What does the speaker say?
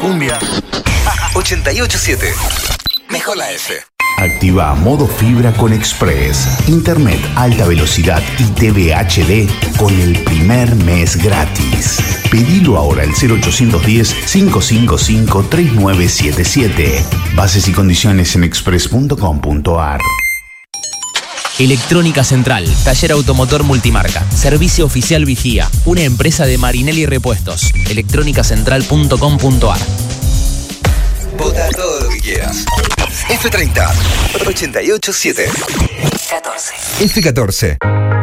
cumbia. 88.7. Mejor la F. Activa modo fibra con Express. Internet alta velocidad y TV HD con el primer mes gratis. Pedilo ahora al 0810-555-3977. Bases y condiciones en express.com.ar. Electrónica Central, taller automotor multimarca, servicio oficial Vigía, una empresa de Marinelli Repuestos. electrónicacentral.com.ar. Vota todo lo que quieras. F30 88.7 F14.